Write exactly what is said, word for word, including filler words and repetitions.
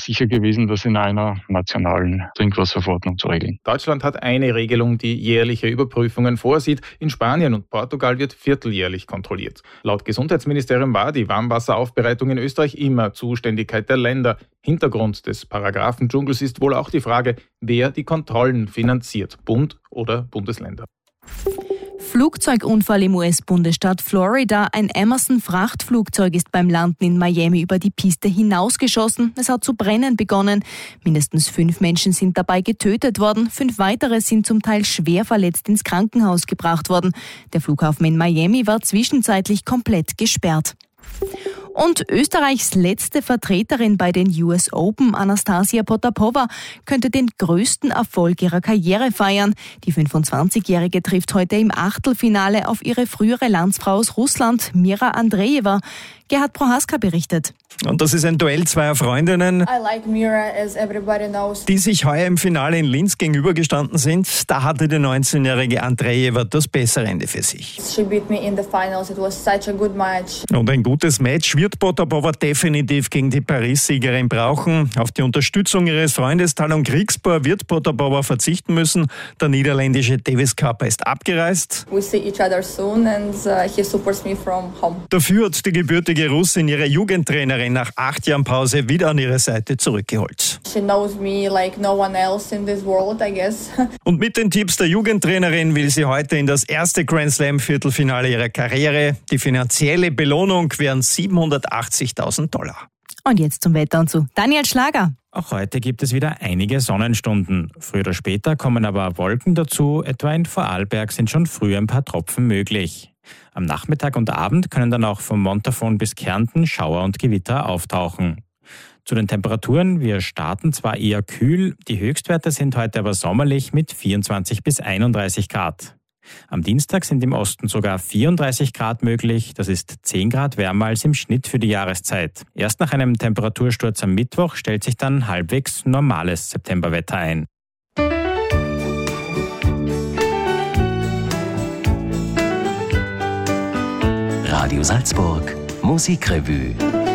sicher gewesen, das in einer nationalen Trinkwasserverordnung zu regeln. Deutschland hat eine Regelung, die jährliche Überprüfungen vorsieht. In Spanien und Portugal wird vierteljährlich kontrolliert. Laut Gesundheitsministerium war die Warmwasseraufbereitung in Österreich immer Zuständigkeit der Länder. Hintergrund des Paragraphendschungels ist wohl auch die Frage, wer die Kontrollen finanziert, Bund oder Bundesländer. Flugzeugunfall im U S-Bundesstaat Florida. Ein Emerson-Frachtflugzeug ist beim Landen in Miami über die Piste hinausgeschossen. Es hat zu brennen begonnen. Mindestens fünf Menschen sind dabei getötet worden. Fünf weitere sind zum Teil schwer verletzt ins Krankenhaus gebracht worden. Der Flughafen in Miami war zwischenzeitlich komplett gesperrt. Und Österreichs letzte Vertreterin bei den U S Open, Anastasia Potapova, könnte den größten Erfolg ihrer Karriere feiern. Die fünfundzwanzigjährige trifft heute im Achtelfinale auf ihre frühere Landsfrau aus Russland, Mira Andreeva. Gerhard Prohaska berichtet. Und das ist ein Duell zweier Freundinnen, I like Mira, as everybody knows. die sich heuer im Finale in Linz gegenübergestanden sind. Da hatte die neunzehnjährige Andreeva das bessere Ende für sich. She beat me in the finals. It was such a good match. Und ein gutes Match wird Potapova definitiv gegen die Paris-Siegerin brauchen. Auf die Unterstützung ihres Freundes Talon Griekspoor wird Potapova verzichten müssen. Der niederländische Davis Cup ist abgereist. We see each other soon and uh, he supports me from home. Dafür hat die gebürtige Russin ihre Jugendtrainerin nach acht Jahren Pause wieder an ihre Seite zurückgeholt. She knows me like no one else in this world, I guess. Und mit den Tipps der Jugendtrainerin will sie heute in das erste Grand Slam Viertelfinale ihrer Karriere. Die finanzielle Belohnung wären siebenhundertachtzigtausend Dollar. Und jetzt zum Wetter und zu Daniel Schlager. Auch heute gibt es wieder einige Sonnenstunden. Früher oder später kommen aber Wolken dazu. Etwa in Vorarlberg sind schon früh ein paar Tropfen möglich. Am Nachmittag und Abend können dann auch vom Montafon bis Kärnten Schauer und Gewitter auftauchen. Zu den Temperaturen: Wir starten zwar eher kühl, die Höchstwerte sind heute aber sommerlich mit vierundzwanzig bis einunddreißig Grad. Am Dienstag sind im Osten sogar vierunddreißig Grad möglich. Das ist zehn Grad wärmer als im Schnitt für die Jahreszeit. Erst nach einem Temperatursturz am Mittwoch stellt sich dann halbwegs normales Septemberwetter ein. Radio Salzburg Musikrevue.